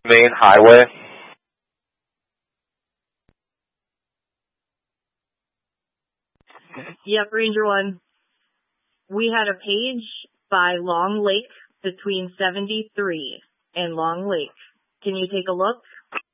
main highway? Yep, Ranger 1. We had a page by Long Lake between 73 and Long Lake. Can you take a look?